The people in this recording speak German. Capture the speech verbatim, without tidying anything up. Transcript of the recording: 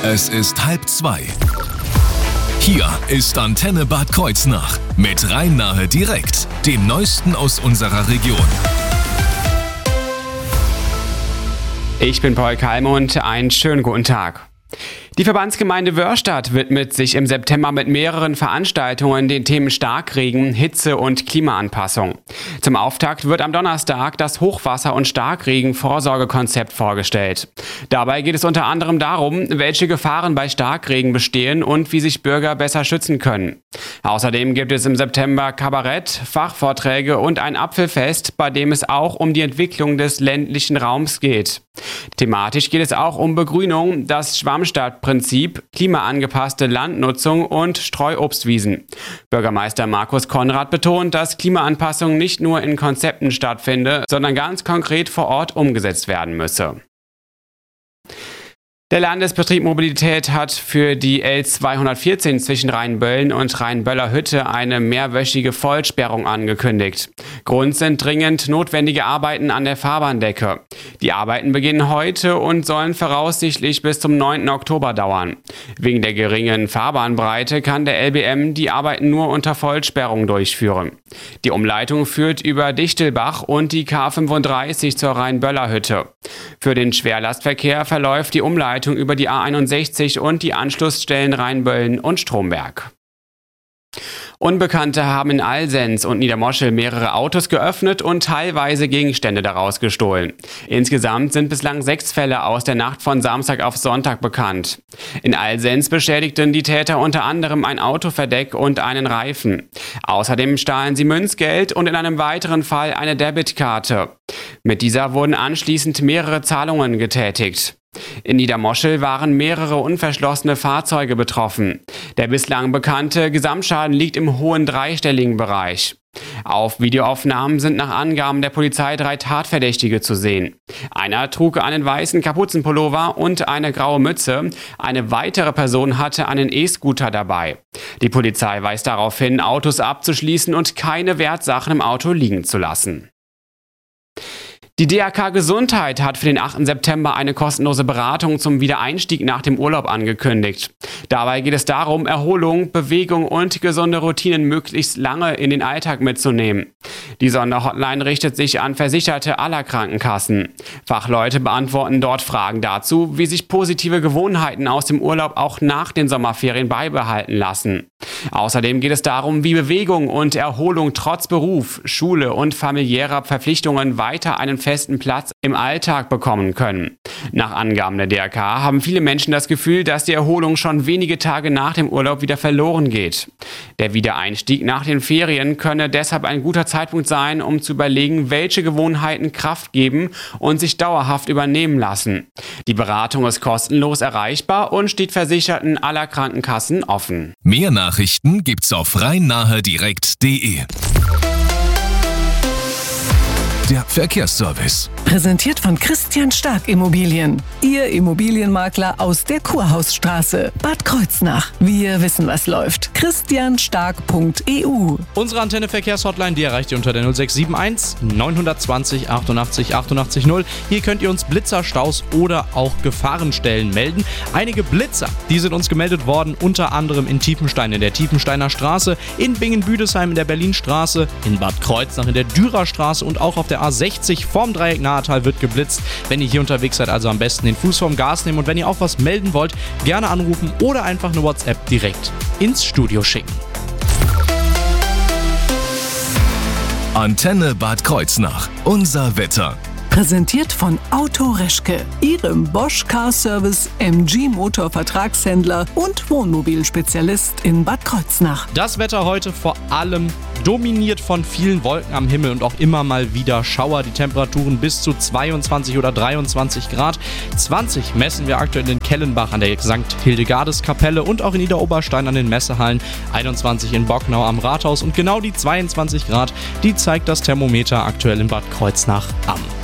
Es ist halb zwei. Hier ist Antenne Bad Kreuznach mit Rhein-Nahe direkt, dem Neuesten aus unserer Region. Ich bin Paul Kalmund, einen schönen guten Tag. Die Verbandsgemeinde Wörrstadt widmet sich im September mit mehreren Veranstaltungen den Themen Starkregen, Hitze und Klimaanpassung. Zum Auftakt wird am Donnerstag das Hochwasser- und Starkregen-Vorsorgekonzept vorgestellt. Dabei geht es unter anderem darum, welche Gefahren bei Starkregen bestehen und wie sich Bürger besser schützen können. Außerdem gibt es im September Kabarett, Fachvorträge und ein Apfelfest, bei dem es auch um die Entwicklung des ländlichen Raums geht. Thematisch geht es auch um Begrünung, das Schwammstadtprinzip, klimaangepasste Landnutzung und Streuobstwiesen. Bürgermeister Markus Konrad betont, dass Klimaanpassung nicht nur in Konzepten stattfinde, sondern ganz konkret vor Ort umgesetzt werden müsse. Der Landesbetrieb Mobilität hat für die L zweihundertvierzehn zwischen Rheinböllen und Rheinböller-Hütte eine mehrwöchige Vollsperrung angekündigt. Grund sind dringend notwendige Arbeiten an der Fahrbahndecke. Die Arbeiten beginnen heute und sollen voraussichtlich bis zum neunten Oktober dauern. Wegen der geringen Fahrbahnbreite kann der L B M die Arbeiten nur unter Vollsperrung durchführen. Die Umleitung führt über Dichtelbach und die K fünfunddreißig zur Rheinböller-Hütte. Für den Schwerlastverkehr verläuft die Umleitung über die A einundsechzig und die Anschlussstellen Rheinböllen und Stromberg. Unbekannte haben in Alsenz und Niedermoschel mehrere Autos geöffnet und teilweise Gegenstände daraus gestohlen. Insgesamt sind bislang sechs Fälle aus der Nacht von Samstag auf Sonntag bekannt. In Alsenz beschädigten die Täter unter anderem ein Autoverdeck und einen Reifen. Außerdem stahlen sie Münzgeld und in einem weiteren Fall eine Debitkarte. Mit dieser wurden anschließend mehrere Zahlungen getätigt. In Niedermoschel waren mehrere unverschlossene Fahrzeuge betroffen. Der bislang bekannte Gesamtschaden liegt im hohen dreistelligen Bereich. Auf Videoaufnahmen sind nach Angaben der Polizei drei Tatverdächtige zu sehen. Einer trug einen weißen Kapuzenpullover und eine graue Mütze. Eine weitere Person hatte einen E-Scooter dabei. Die Polizei weist darauf hin, Autos abzuschließen und keine Wertsachen im Auto liegen zu lassen. Die D R K Gesundheit hat für den achten September eine kostenlose Beratung zum Wiedereinstieg nach dem Urlaub angekündigt. Dabei geht es darum, Erholung, Bewegung und gesunde Routinen möglichst lange in den Alltag mitzunehmen. Die Sonderhotline richtet sich an Versicherte aller Krankenkassen. Fachleute beantworten dort Fragen dazu, wie sich positive Gewohnheiten aus dem Urlaub auch nach den Sommerferien beibehalten lassen. Außerdem geht es darum, wie Bewegung und Erholung trotz Beruf, Schule und familiärer Verpflichtungen weiter einen festen Platz im Alltag bekommen können. Nach Angaben der D R K haben viele Menschen das Gefühl, dass die Erholung schon wenige Tage nach dem Urlaub wieder verloren geht. Der Wiedereinstieg nach den Ferien könne deshalb ein guter Zeitpunkt sein, um zu überlegen, welche Gewohnheiten Kraft geben und sich dauerhaft übernehmen lassen. Die Beratung ist kostenlos erreichbar und steht Versicherten aller Krankenkassen offen. Mehr Nachrichten gibt's auf rhein-nahe direkt punkt de. Der Verkehrsservice. Präsentiert von Christian Stark Immobilien. Ihr Immobilienmakler aus der Kurhausstraße, Bad Kreuznach. Wir wissen, was läuft. christian stark punkt e u. Unsere Antenne Verkehrshotline, die erreicht ihr unter der null sechs sieben eins neun zwei null achtundachtzig achtundachtzig null. Hier könnt ihr uns Blitzer, Staus oder auch Gefahrenstellen melden. Einige Blitzer, die sind uns gemeldet worden, unter anderem in Tiefenstein in der Tiefensteiner Straße, in Bingen-Büdesheim in der Berlinstraße, in Bad Kreuznach in der Dürerstraße und auch auf der A sechzig vorm Dreieck Nahetal wird geblitzt. Wenn ihr hier unterwegs seid, also am besten den Fuß vom Gas nehmen und wenn ihr auch was melden wollt, gerne anrufen oder einfach eine WhatsApp direkt ins Studio schicken. Antenne Bad Kreuznach. Unser Wetter. Präsentiert von Auto Reschke, Ihrem Bosch Car Service M G Motor Vertragshändler und Wohnmobilspezialist in Bad Kreuznach. Das Wetter heute vor allem dominiert von vielen Wolken am Himmel und auch immer mal wieder Schauer. Die Temperaturen bis zu zweiundzwanzig oder dreiundzwanzig Grad. zwanzig messen wir aktuell in Kellenbach an der Sankt Hildegardes-Kapelle und auch in Niederoberstein an den Messehallen. einundzwanzig in Bocknau am Rathaus und genau die zweiundzwanzig Grad, die zeigt das Thermometer aktuell in Bad Kreuznach am